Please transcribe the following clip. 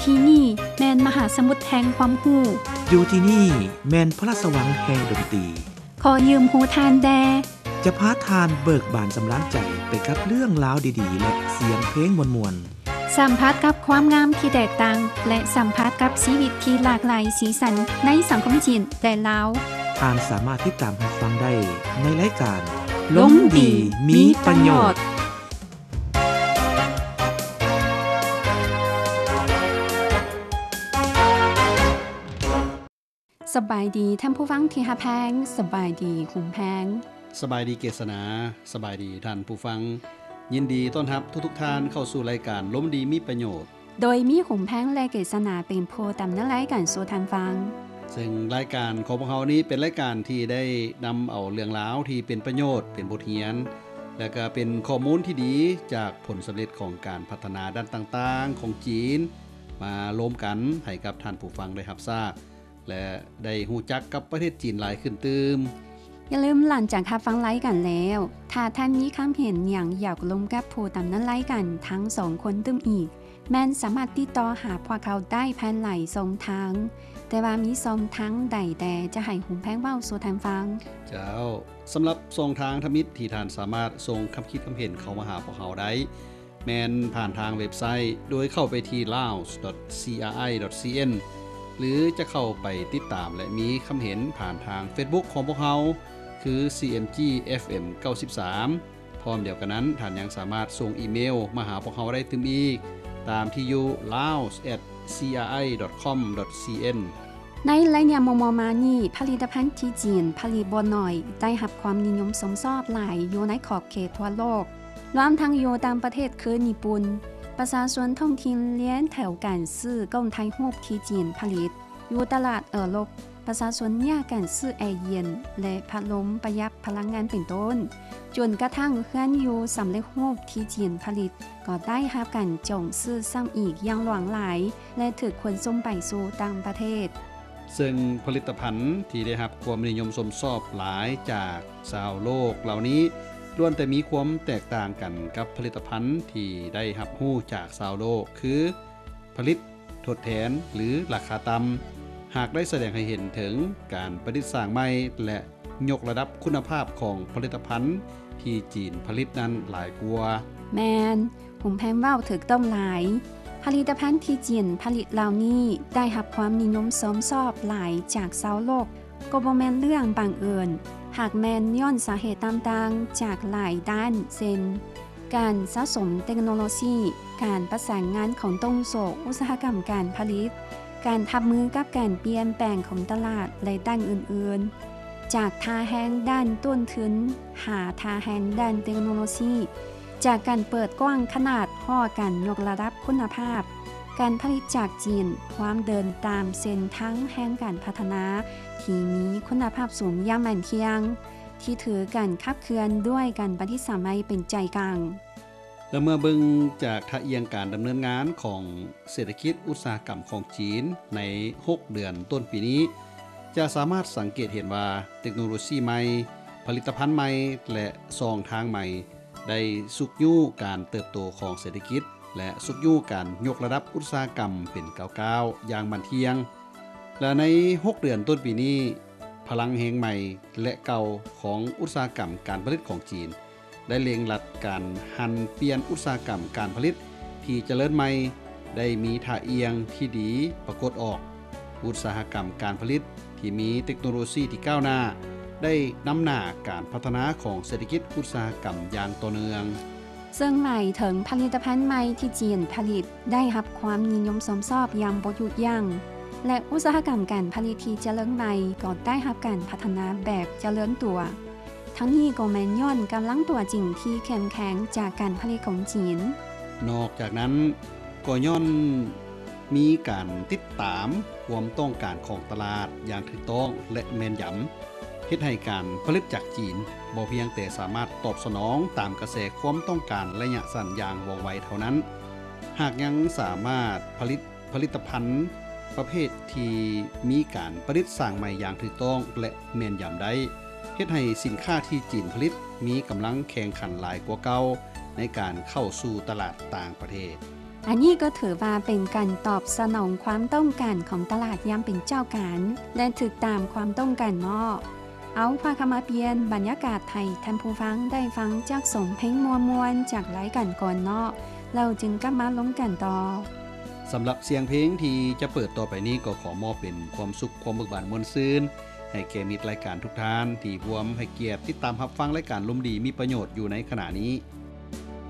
ที่นี่แม่นมหาสมุทรแห่งความรู้อยู่ที่นี่แม่นพระราชวังแห่งดนตรีขอยืมหูทานแดจะพาทานเบิกบานสำราญใจไปกับเรื่องราวดีๆและเสียงเพลงมวลๆสัมผัสกับความงามที่แตกต่างและสัมผัสกับชีวิตที่หลากหลายสีสันในสังคมจีนและลาวท่านสามารถติดตามรับฟังได้ในรายการล้มดีมีประโยชน์สบายดีท่านผู้ฟังที่รักแพงสบายดีคุณแพงสบายดีเกษณาสบายดีท่านผู้ฟังยินดีต้อนรับทุกท่านเข้าสู่รายการล้มดีมีประโยชน์โดยมีขุมแพงและเกษณาเป็นผู้ดำเนินรายการสู่ท่านฟังซึ่งรายการของพวกเรานี้เป็นรายการที่ได้นำเอาเรื่องราวที่เป็นประโยชน์เป็นบทเรียนและก็เป็นข้อมูลที่ดีจากผลสำเร็จของการพัฒนาด้านต่างๆของจีนมารวมกันให้กับท่านผู้ฟังได้รับทราบและได้รู้จักกับประเทศจีนหลายขึ้นตื่มอย่าลืมหลังจากฟังรายการแล้วถ้าท่านมีความเห็นอย่างอยากลงกับผู้ดำเนินรายการทั้ง2คนตึมอีกแม่นสามารถติดต่อหาพวกเขาได้ภายหลายช่องทางแต่ว่ามีช่องทางใดแต่จะให้หุมแพงเว้าสู่ท่านฟังเจ้าสำหรับช่องทางทมิตที่ท่านสามารถส่งคำคิดคำเห็นเข้ามาหาพวกเขาได้แม่นผ่านทางเว็บไซต์โดยเข้าไปที่ laos.cri.cn หรือจะเข้าไปติดตามและมีคำเห็นผ่านทาง Facebook ของพวกเราคือ CMG FM 93พร้อมเดียวกันนั้นท่านยังสามารถส่งอีเมลมาหาพวกเราได้ตึมอีกตามที่อยู่ laos@cri.com.cn ในระยะมมานี้ผลิตภัณฑ์ที่จีนผลิตบ่น้อยได้รับความนิยมชมชอบหลายอยู่ในขอบเขตทั่วโลกรวมทั้งอยู่ตามประเทศคือญี่ปุ่นประชาชนท้องถิ่นเลี้ยงแถวการซื้อกล้องถ่ายรูปที่จีนผลิตอยู่ตลาดยุโรปประชาชนแยกกันซื้อแอร์เย็นและพัดลมประหยัดพลังงานเป็นต้นจนกระทั่งเครื่องอยู่สำเร็จรูปที่จีนผลิตก็ได้รับการจองซื้อซ้ำอีกอย่างหลวงหลายและถูกขนส่งไปสู่ต่างประเทศซึ่งผลิตภัณฑ์ที่ได้รับความนิยมชมชอบหลายจากชาวโลกเหล่านี้ล้วนแต่มีความแตกต่างกันกับผลิตภัณฑ์ที่ได้รับรู้จากชาวโลกคือผลิตทดแทนหรือราคาต่ำหากได้แสดงให้เห็นถึงการประดิษฐ์สร้างใหม่และยกระดับคุณภาพของผลิตภัณฑ์ที่จีนผลิตนั้นหลายกว่าแมนผมแพมเว้าถูกต้องหลายผลิตภัณฑ์ที่จีนผลิตเหล่านี้ได้รับความนิยมชมชอบหลายจากชาวโลกก็บ่แม่นเรื่องบังเอิญหากแม่นย้อนสาเหตุต่างๆจากหลายด้านเช่นการสะสมเทคโนโลยีการประสานงานของตรงโศกอุตสาหกรรมการผลิตการทับมือกับการเปลี่ยนแปลงของตลาดและด้านอื่นๆจากท่าแห้งด้านต้นทุนหาท่าแห้งด้านเทคโนโลยีจากการเปิดกว้างขนาดห่อการยกระดับคุณภาพการผลิตจากจีนความเดินตามเส้นทางแห่งการพัฒนาที่มีคุณภาพสูงอย่างมั่นคงที่ถือการขับเคลื่อนด้วยการปฏิสัมพันธ์เป็นใจกลางและเมื่อเบิ่งจากทะเอียงการดำเนินงานของเศรษฐกิจอุตสาหกรรมของจีนใน6เดือนต้นปีนี้จะสามารถสังเกตเห็นว่าเทคโนโลยีใหม่ผลิตภัณฑ์ใหม่และช่องทางใหม่ได้สุกยู่การเติบโตของเศรษฐกิจและสุกยู่การยกระดับอุตสาหกรรมเป็นก้าวๆอย่างมั่นเที่ยงและใน6เดือนต้นปีนี้พลังแห่งใหม่และเก่าของอุตสาหกรรมการผลิตของจีนได้เล็งหลัดการหันเปลี่ยนอุตสาหกรรมการผลิตที่เจริญใหม่ได้มีท่าเอียงที่ดีปรากฏออกอุตสาหกรรมการผลิตที่มีเทคโนโลยีที่ก้าวหน้าได้นำหน้าการพัฒนาของเศรษฐกิจอุตสาหกรรมอย่างต่อเนื่องซึ่งหมายถึงผลิตภัณฑ์ใหม่ที่จีนผลิตได้รับความนิยมชมชอบอย่างบ่หยุดยั้งและอุตสาหกรรมการผลิตที่เจริญใหม่ก็ได้รับการพัฒนาแบบเจริญตัวทั้งนี้ก็แม่นย้อนกำลังตัวจริงที่เข้มแข็งจากการผลิตของจีนนอกจากนั้นก็ย้อนมีการติดตามความต้องการของตลาดอย่างถูกต้องและแม่นยำเฮ็ดให้การผลิตจากจีนบ่เพียงแต่สามารถตอบสนองตามกระแสความต้องการระยะสั้นอย่างว่องไวเท่านั้นหากยังสามารถผลิตภัณฑ์ประเภทที่มีการประดิษฐ์สร้างใหม่อย่างถูกต้องและแม่นยำได้เฮ็ดให้สินค้าที่จีนผลิตมีกำลังแข่งขันหลายกว่าเก่าในการเข้าสู่ตลาดต่างประเทศอันนี้ก็ถือว่าเป็นการตอบสนองความต้องการของตลาดยามเป็นเจ้าการและถึกตามความต้องการเนาะเอาพาคมาเปลี่ยนบรรยากาศไทยท่านผู้ฟังได้ฟังจากสมเพลงมวลๆจากรายการก่อนเนาะเราจึงกลับมาลงกันต่อสำหรับเสียงเพลงที่จะเปิดต่อไปนี้ก็ขอมอบเป็นความสุขความเบิกบานมวลซื่นให้แก่มิตรรายการทุกท่านที่ร่วมให้เกียรติติดตามรับฟังรายการลมดีมีประโยชน์อยู่ในขณะนี้